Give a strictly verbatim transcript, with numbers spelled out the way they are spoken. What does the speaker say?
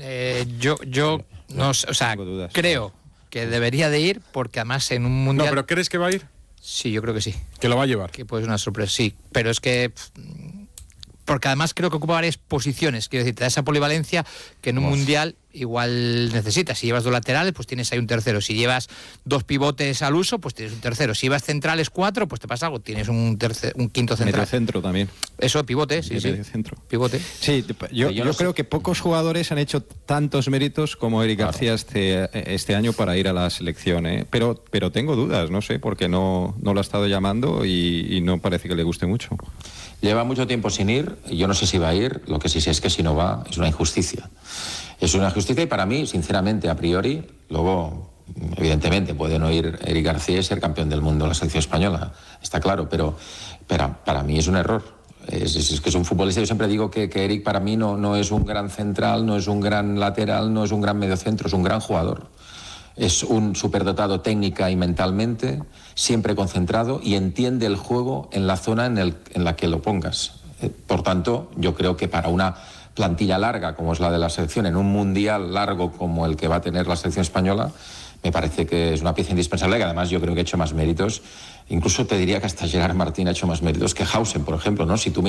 Eh, yo, yo, no, o sea, creo que debería de ir porque además en un mundial... No, pero ¿crees que va a ir? Sí, yo creo que sí. ¿Que lo va a llevar? Que puede ser una sorpresa, sí. Pero es que... Porque además creo que ocupa varias posiciones. Quiero decir, te da esa polivalencia que en un Uf. mundial igual necesitas. Si llevas dos laterales, pues tienes ahí un tercero. Si llevas dos pivotes al uso, pues tienes un tercero. Si llevas centrales cuatro, pues te pasa algo. Tienes un tercer, un quinto central. Medio centro también. Eso, pivote, sí, sí. Centro. Pivote. Sí, yo, yo, yo no creo sé. que pocos jugadores han hecho tantos méritos como Eric claro. García este, este año para ir a la selección, ¿eh? Pero, pero tengo dudas, no sé, porque no, no lo ha estado llamando y, y no parece que le guste mucho. Lleva mucho tiempo sin ir, yo no sé si va a ir, lo que sí sé es que si no va es una injusticia. Es una injusticia y para mí, sinceramente, a priori, luego, evidentemente, puede no ir Eric García y ser campeón del mundo de la selección española, está claro, pero, pero para mí es un error. Es, es, es que es un futbolista, yo siempre digo que, que Eric para mí no, no es un gran central, no es un gran lateral, no es un gran mediocentro, es un gran jugador. Es un superdotado técnica y mentalmente, siempre concentrado y entiende el juego en la zona en, el, en la que lo pongas. Por tanto, yo creo que para una plantilla larga como es la de la selección, en un mundial largo como el que va a tener la selección española, me parece que es una pieza indispensable que además yo creo que ha hecho más méritos. Incluso te diría que hasta Gerard Martín ha hecho más méritos que Hausen, por ejemplo, ¿no? Si tú